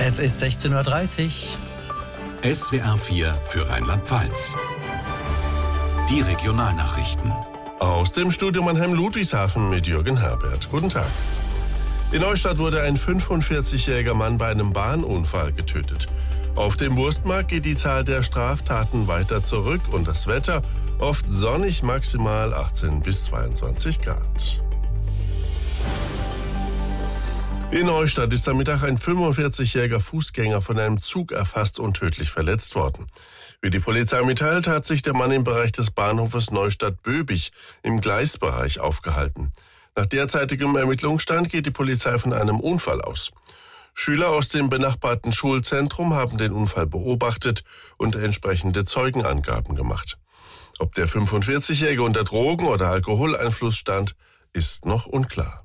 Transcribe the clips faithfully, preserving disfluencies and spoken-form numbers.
Es ist sechzehn Uhr dreißig. S W R vier für Rheinland-Pfalz. Die Regionalnachrichten. Aus dem Studio Mannheim-Ludwigshafen mit Jürgen Herbert. Guten Tag. In Neustadt wurde ein fünfundvierzigjähriger Mann bei einem Bahnunfall getötet. Auf dem Wurstmarkt geht die Zahl der Straftaten weiter zurück und das Wetter oft sonnig, maximal achtzehn bis zweiundzwanzig Grad. In Neustadt ist am Mittag ein fünfundvierzigjähriger Fußgänger von einem Zug erfasst und tödlich verletzt worden. Wie die Polizei mitteilt, hat sich der Mann im Bereich des Bahnhofes Neustadt-Böbig im Gleisbereich aufgehalten. Nach derzeitigem Ermittlungsstand geht die Polizei von einem Unfall aus. Schüler aus dem benachbarten Schulzentrum haben den Unfall beobachtet und entsprechende Zeugenangaben gemacht. Ob der fünfundvierzigjährige unter Drogen- oder Alkoholeinfluss stand, ist noch unklar.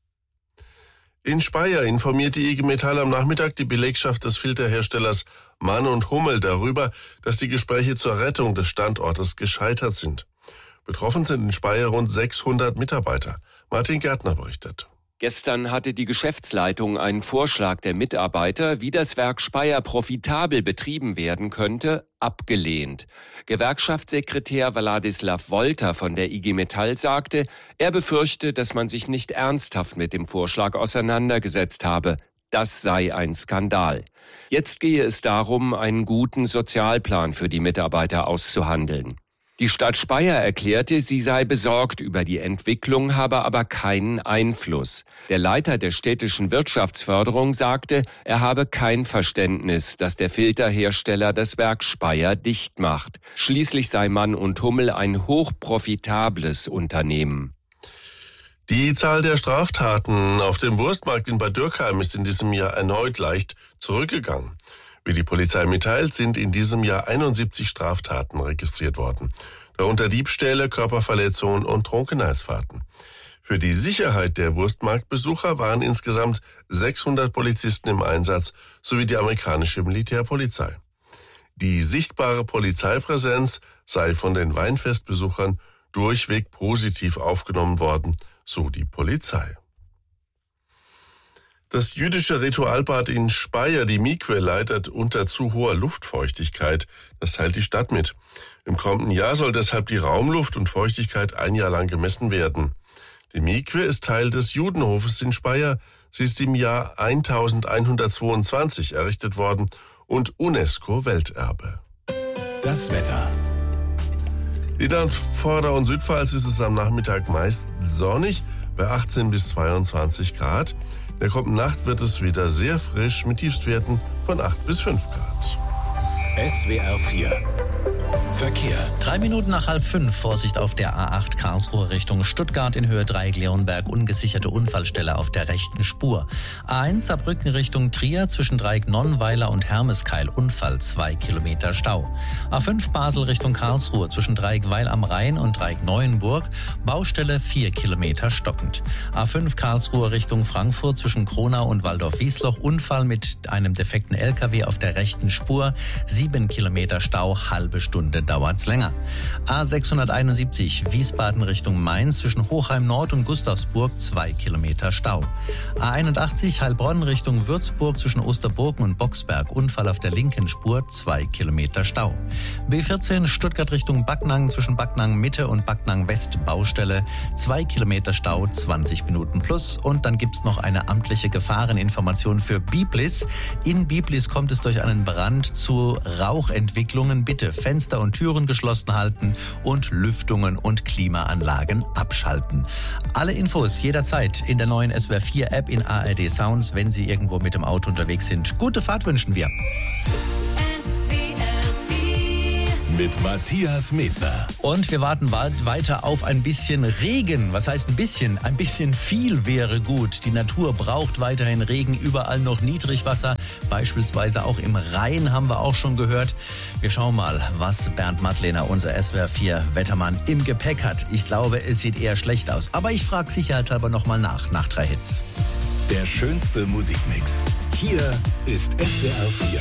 In Speyer informiert die I G Metall am Nachmittag die Belegschaft des Filterherstellers Mann und Hummel darüber, dass die Gespräche zur Rettung des Standortes gescheitert sind. Betroffen sind in Speyer rund sechshundert Mitarbeiter. Martin Gärtner berichtet. Gestern hatte die Geschäftsleitung einen Vorschlag der Mitarbeiter, wie das Werk Speyer profitabel betrieben werden könnte, abgelehnt. Gewerkschaftssekretär Wladislav Wolter von der I G Metall sagte, er befürchte, dass man sich nicht ernsthaft mit dem Vorschlag auseinandergesetzt habe. Das sei ein Skandal. Jetzt gehe es darum, einen guten Sozialplan für die Mitarbeiter auszuhandeln. Die Stadt Speyer erklärte, sie sei besorgt über die Entwicklung, habe aber keinen Einfluss. Der Leiter der städtischen Wirtschaftsförderung sagte, er habe kein Verständnis, dass der Filterhersteller das Werk Speyer dicht macht. Schließlich sei Mann und Hummel ein hochprofitables Unternehmen. Die Zahl der Straftaten auf dem Wurstmarkt in Bad Dürkheim ist in diesem Jahr erneut leicht zurückgegangen. Wie die Polizei mitteilt, sind in diesem Jahr einundsiebzig Straftaten registriert worden. Darunter Diebstähle, Körperverletzungen und Trunkenheitsfahrten. Für die Sicherheit der Wurstmarktbesucher waren insgesamt sechshundert Polizisten im Einsatz, sowie die amerikanische Militärpolizei. Die sichtbare Polizeipräsenz sei von den Weinfestbesuchern durchweg positiv aufgenommen worden, so die Polizei. Das jüdische Ritualbad in Speyer, die Mikwe, leidet unter zu hoher Luftfeuchtigkeit. Das teilt die Stadt mit. Im kommenden Jahr soll deshalb die Raumluft und Feuchtigkeit ein Jahr lang gemessen werden. Die Mikwe ist Teil des Judenhofes in Speyer. Sie ist im Jahr elfhundertzweiundzwanzig errichtet worden und UNESCO-Welterbe. Das Wetter. In der Vorder- und Südpfalz ist es am Nachmittag meist sonnig bei achtzehn bis zweiundzwanzig Grad. In der kommenden Nacht wird es wieder sehr frisch mit Tiefstwerten von acht bis fünf Grad. S W R vier Verkehr. Drei Minuten nach halb fünf. Vorsicht auf der A acht Karlsruhe Richtung Stuttgart in Höhe Dreieck-Leonberg. Ungesicherte Unfallstelle auf der rechten Spur. A eins Saarbrücken Richtung Trier zwischen Dreieck-Nonnweiler und Hermeskeil. Unfall, zwei Kilometer Stau. A fünf Basel Richtung Karlsruhe zwischen Dreieck-Weil am Rhein und Dreieck-Neuenburg. Baustelle, vier Kilometer stockend. A fünf Karlsruhe Richtung Frankfurt zwischen Kronau und Waldorf-Wiesloch. Unfall mit einem defekten L K W auf der rechten Spur. sieben Kilometer Stau, halbe Stunde dauert's länger. A sechshunderteinundsiebzig Wiesbaden Richtung Mainz zwischen Hochheim Nord und Gustavsburg, zwei Kilometer Stau. A einundachtzig Heilbronn Richtung Würzburg zwischen Osterburgen und Boxberg. Unfall auf der linken Spur, zwei Kilometer Stau. B vierzehn Stuttgart Richtung Backnang zwischen Backnang Mitte und Backnang West. Baustelle, zwei Kilometer Stau, zwanzig Minuten plus. Und dann gibt's noch eine amtliche Gefahreninformation für Biblis. In Biblis kommt es durch einen Brand zu Rauchentwicklungen. Bitte Fenster und Türen geschlossen halten und Lüftungen und Klimaanlagen abschalten. Alle Infos jederzeit in der neuen S W R vier App in A R D Sounds, wenn Sie irgendwo mit dem Auto unterwegs sind. Gute Fahrt wünschen wir. Mit Matthias Medner. Und wir warten weiter auf ein bisschen Regen. Was heißt ein bisschen? Ein bisschen viel wäre gut. Die Natur braucht weiterhin Regen, überall noch Niedrigwasser. Beispielsweise auch im Rhein haben wir auch schon gehört. Wir schauen mal, was Bernd Madlener, unser S W R vier Wettermann, im Gepäck hat. Ich glaube, es sieht eher schlecht aus. Aber ich frage sicherheitshalber nochmal nach, nach drei Hits. Der schönste Musikmix. Hier ist S W R vier.